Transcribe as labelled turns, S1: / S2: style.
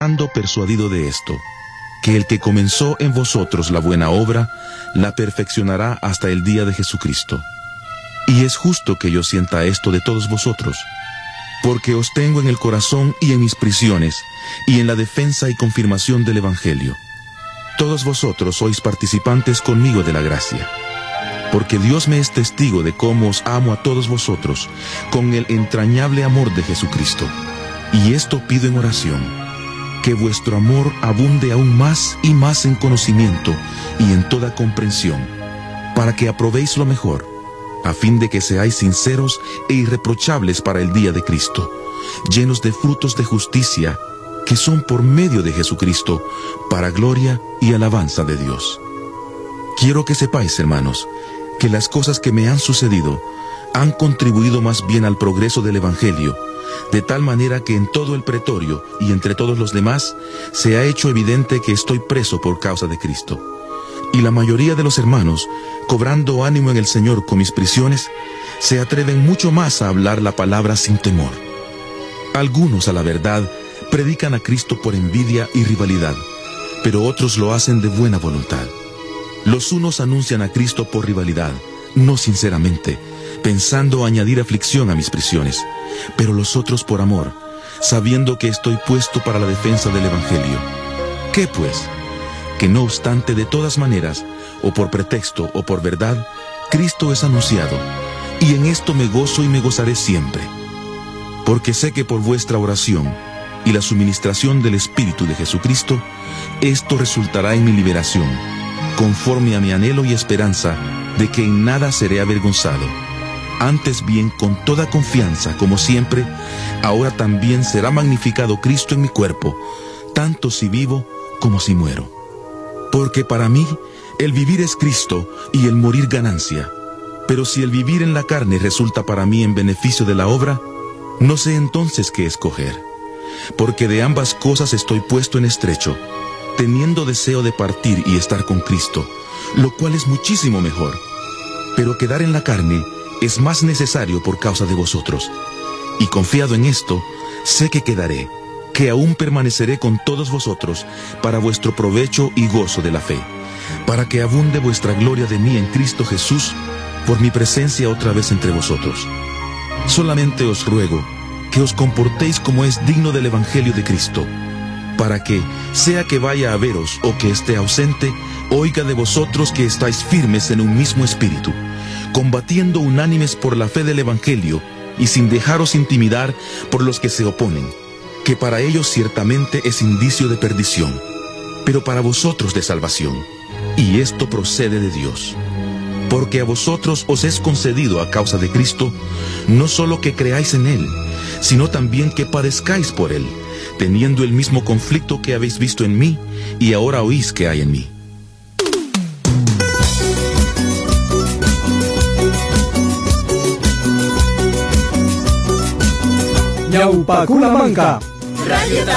S1: estando persuadido de esto, que el que comenzó en vosotros la buena obra, la perfeccionará hasta el día de Jesucristo. Y es justo que yo sienta esto de todos vosotros, porque os tengo en el corazón y en mis prisiones, y en la defensa y confirmación del Evangelio. Todos vosotros sois participantes conmigo de la gracia, porque Dios me es testigo de cómo os amo a todos vosotros, con el entrañable amor de Jesucristo. Y esto pido en oración, que vuestro amor abunde aún más y más en conocimiento y en toda comprensión, para que aprobéis lo mejor, a fin de que seáis sinceros e irreprochables para el día de Cristo, llenos de frutos de justicia, que son por medio de Jesucristo, para gloria y alabanza de Dios. Quiero que sepáis, hermanos, que las cosas que me han sucedido han contribuido más bien al progreso del Evangelio, de tal manera que en todo el pretorio y entre todos los demás se ha hecho evidente que estoy preso por causa de Cristo. Y la mayoría de los hermanos, cobrando ánimo en el Señor con mis prisiones, se atreven mucho más a hablar la palabra sin temor. Algunos, a la verdad, predican a Cristo por envidia y rivalidad, pero otros lo hacen de buena voluntad. Los unos anuncian a Cristo por rivalidad, no sinceramente, pensando añadir aflicción a mis prisiones, pero los otros por amor, sabiendo que estoy puesto para la defensa del Evangelio. ¿Qué pues? Que no obstante, de todas maneras, o por pretexto o por verdad, Cristo es anunciado, y en esto me gozo y me gozaré siempre, porque sé que por vuestra oración y la suministración del Espíritu de Jesucristo, esto resultará en mi liberación, conforme a mi anhelo y esperanza de que en nada seré avergonzado. Antes bien, con toda confianza, como siempre, ahora también será magnificado Cristo en mi cuerpo, tanto si vivo como si muero. Porque para mí, el vivir es Cristo y el morir ganancia. Pero si el vivir en la carne resulta para mí en beneficio de la obra, no sé entonces qué escoger. Porque de ambas cosas estoy puesto en estrecho, teniendo deseo de partir y estar con Cristo, lo cual es muchísimo mejor. Pero quedar en la carne es más necesario por causa de vosotros. Y confiado en esto, sé que quedaré, que aún permaneceré con todos vosotros para vuestro provecho y gozo de la fe, para que abunde vuestra gloria de mí en Cristo Jesús, por mi presencia otra vez entre vosotros. Solamente os ruego que os comportéis como es digno del Evangelio de Cristo, para que, sea que vaya a veros o que esté ausente, oiga de vosotros que estáis firmes en un mismo espíritu, combatiendo unánimes por la fe del Evangelio y sin dejaros intimidar por los que se oponen, que para ellos ciertamente es indicio de perdición, pero para vosotros de salvación, y esto procede de Dios. Porque a vosotros os es concedido a causa de Cristo, no solo que creáis en Él, sino también que padezcáis por Él, teniendo el mismo conflicto que habéis visto en mí, y ahora oís que hay en mí.
S2: Yaupakulamanca.
S3: Radio